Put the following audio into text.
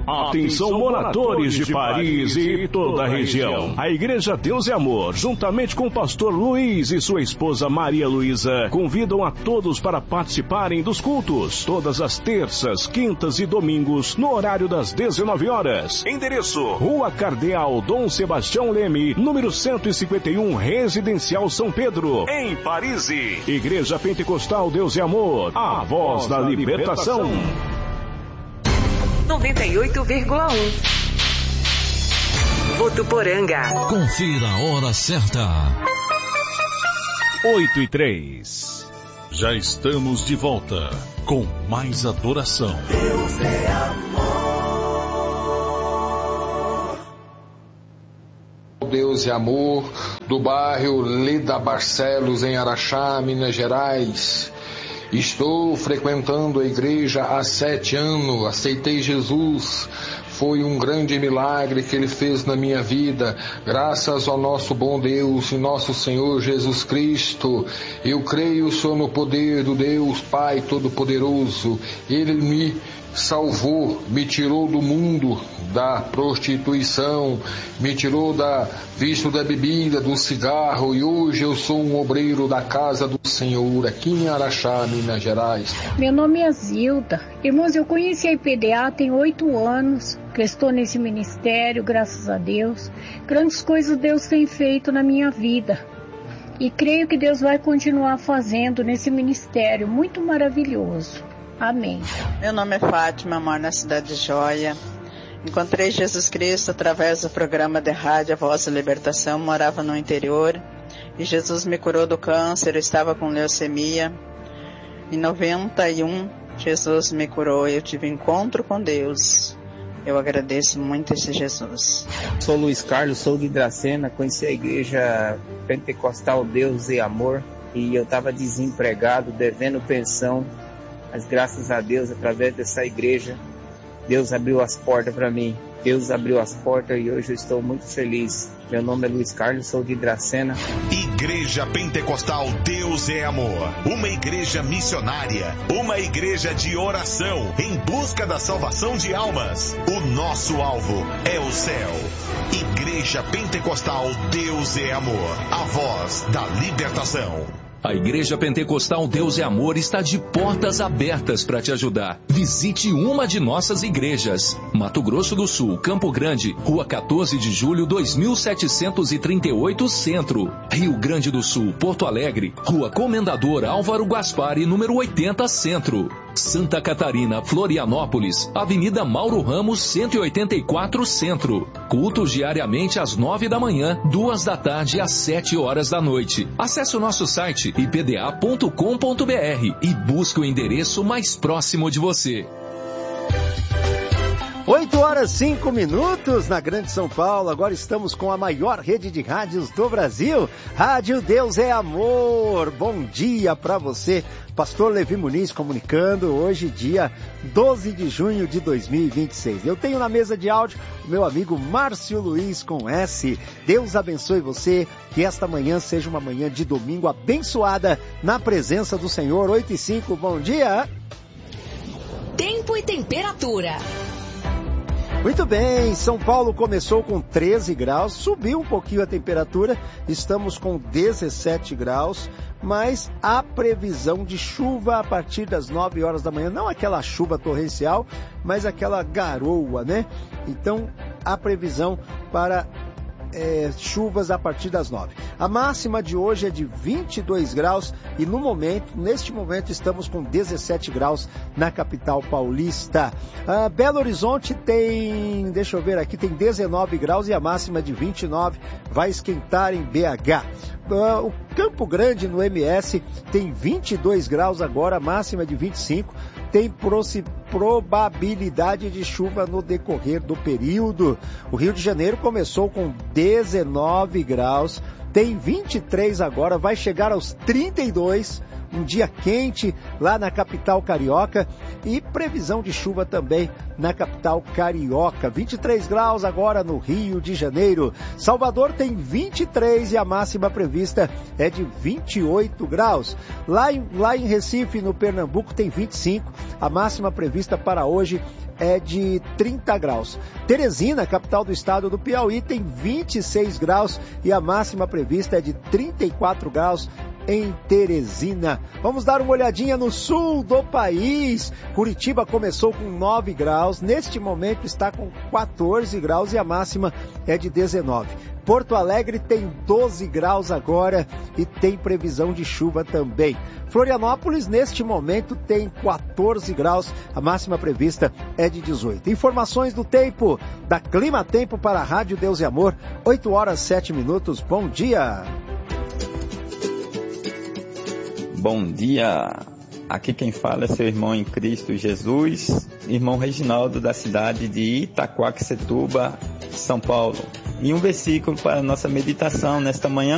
Atenção, moradores de Paris e toda a região. A Igreja Deus e Amor, juntamente com o pastor Luiz e sua esposa Maria Luísa, convidam a todos para participarem dos cultos, todas as terças, quintas e domingos, no horário das 19 horas. Endereço: Rua Cardeal Dom Sebastião Leme, número 151, Residencial São Pedro, em Paris. Igreja Pentecostal Deus e Amor, a voz da libertação. 98,1. Votuporanga. Confira a hora certa. 8:03. Já estamos de volta com mais adoração. Deus é amor. Deus é amor, do bairro Leda Barcelos, em Araxá, Minas Gerais. Estou frequentando a igreja há 7 anos, aceitei Jesus, foi um grande milagre que Ele fez na minha vida, graças ao nosso bom Deus e nosso Senhor Jesus Cristo. Eu creio só no poder do Deus Pai Todo-Poderoso. Ele me salvou, me tirou do mundo da prostituição, me tirou da vício da bebida, do cigarro, e hoje eu sou um obreiro da casa do Senhor, aqui em Araxá, Minas Gerais. Meu nome é Zilda. Irmãos, eu conheci a IPDA tem 8 anos, que estou nesse ministério, graças a Deus. Grandes coisas Deus tem feito na minha vida. E creio que Deus vai continuar fazendo nesse ministério muito maravilhoso. Amém. Meu nome é Fátima, moro na cidade de Joia. Encontrei Jesus Cristo através do programa de rádio A Voz da Libertação. Morava no interior e Jesus me curou do câncer. Eu estava com leucemia. Em 91, Jesus me curou e eu tive encontro com Deus. Eu agradeço muito esse Jesus. Sou Luiz Carlos, sou de Dracena, conheci a igreja Pentecostal Deus e Amor e eu estava desempregado, devendo pensão. Mas graças a Deus, através dessa igreja, Deus abriu as portas para mim. Deus abriu as portas e hoje eu estou muito feliz. Meu nome é Luiz Carlos, sou de Dracena. Igreja Pentecostal Deus é Amor. Uma igreja missionária. Uma igreja de oração em busca da salvação de almas. O nosso alvo é o céu. Igreja Pentecostal Deus é Amor. A voz da libertação. A Igreja Pentecostal Deus é Amor está de portas abertas para te ajudar. Visite uma de nossas igrejas. Mato Grosso do Sul, Campo Grande, Rua 14 de Julho, 2738 Centro. Rio Grande do Sul, Porto Alegre, Rua Comendador Álvaro Gaspari, número 80 Centro. Santa Catarina, Florianópolis, Avenida Mauro Ramos, 184 Centro. Cultos diariamente às 9 da manhã, 2 da tarde às 7 horas da noite. Acesse o nosso site ipda.com.br e busque o endereço mais próximo de você. 8h05 na Grande São Paulo. Agora estamos com a maior rede de rádios do Brasil, Rádio Deus é Amor. Bom dia para você, Pastor Levi Muniz comunicando, hoje dia 12 de junho de 2026. Eu tenho na mesa de áudio o meu amigo Márcio Luiz com S. Deus abençoe você, que esta manhã seja uma manhã de domingo abençoada na presença do Senhor. 8h05, bom dia. Tempo e temperatura. Muito bem, São Paulo começou com 13 graus, subiu um pouquinho a temperatura, estamos com 17 graus, mas há previsão de chuva a partir das 9 horas da manhã, não aquela chuva torrencial, mas aquela garoa, né? Então, há previsão para chuvas a partir das 9. A máxima de hoje é de 22 graus e neste momento estamos com 17 graus na capital paulista. Belo Horizonte tem, deixa eu ver aqui, tem 19 graus e a máxima de 29, vai esquentar em BH. O Campo Grande no MS tem 22 graus agora, máxima de 25, tem probabilidade de chuva no decorrer do período. O Rio de Janeiro começou com 19 graus, tem 23 agora, vai chegar aos 32 um dia quente lá na capital carioca e previsão de chuva também na capital carioca. 23 graus agora no Rio de Janeiro. Salvador tem 23 e a máxima prevista é de 28 graus. Lá em Recife, no Pernambuco, tem 25. A máxima prevista para hoje é de 30 graus. Teresina, capital do estado do Piauí, tem 26 graus e a máxima prevista é de 34 graus em Teresina. Vamos dar uma olhadinha no sul do país. Curitiba começou com 9 graus, neste momento está com 14 graus e a máxima é de 19. Porto Alegre tem 12 graus agora e tem previsão de chuva também. Florianópolis, neste momento, tem 14 graus, a máxima prevista é de 18. Informações do tempo, da Clima Tempo para a Rádio Deus e Amor, 8 horas 7 minutos. Bom dia! Bom dia! Aqui quem fala é seu irmão em Cristo Jesus, irmão Reginaldo da cidade de Itaquaquecetuba, São Paulo. E um versículo para a nossa meditação nesta manhã